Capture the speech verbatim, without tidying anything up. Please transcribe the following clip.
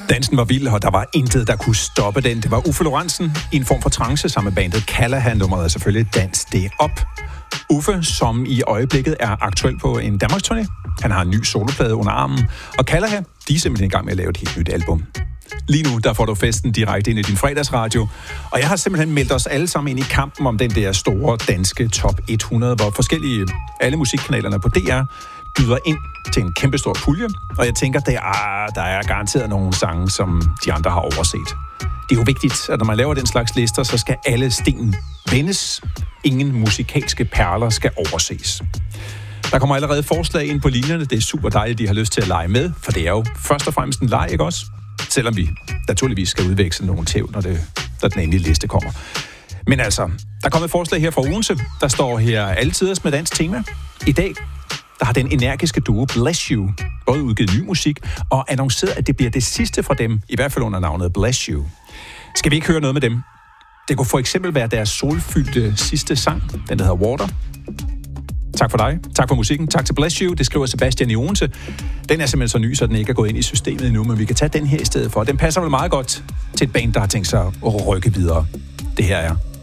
Dansen var vild, og der var intet, der kunne stoppe den. Det var Uffe Lorentzen i en form for trance sammen med bandet Callahan. Nummeret er selvfølgelig Dans det op. Uffe, som i øjeblikket er aktuel på en Danmarksturné. Han har en ny soloplade under armen. Og Callahan, de er simpelthen i gang med at lave et helt nyt album. Lige nu, der får du festen direkte ind i din fredagsradio. Og jeg har simpelthen meldt os alle sammen ind i kampen om den der store danske top hundrede, hvor forskellige, alle musikkanalerne på D R byder ind til en kæmpestor pulje. Og jeg tænker, der er, der er garanteret nogle sange, som de andre har overset. Det er jo vigtigt, at når man laver den slags lister, så skal alle sten vendes. Ingen musikalske perler skal overses. Der kommer allerede forslag ind på linjerne. Det er super dejligt, de har lyst til at lege med, for det er jo først og fremmest en leg, ikke også? Selvom vi naturligvis skal udveksle nogle tæv, når, det, når den endelige liste kommer. Men altså, der kommer et forslag her fra Odense. Der står her altiders med dansk tema. I dag, der har den energiske duo Bless You både udgivet ny musik og annonceret, at det bliver det sidste fra dem, i hvert fald under navnet Bless You. Skal vi ikke høre noget med dem? Det kunne for eksempel være deres solfyldte sidste sang, den der hedder Water. Tak for dig. Tak for musikken. Tak til Bless You. Det skriver Sebastian i Odense. Den er simpelthen så ny, så den ikke er gået ind i systemet endnu, men vi kan tage den her i stedet for. Den passer vel meget godt til et band, der har tænkt sig at rykke videre. Det her er